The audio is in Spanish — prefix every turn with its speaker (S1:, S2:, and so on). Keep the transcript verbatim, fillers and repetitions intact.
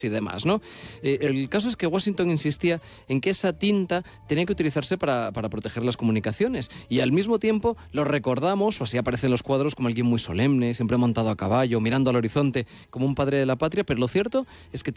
S1: y demás, ¿no? Eh, el caso es que Washington insistía en que esa tinta tenía que utilizarse para, para proteger las comunicaciones y al mismo tiempo lo recordamos, o así aparece en los cuadros, como alguien muy solemne, siempre montado a caballo, mirando al horizonte, como un padre de la patria, pero lo cierto es que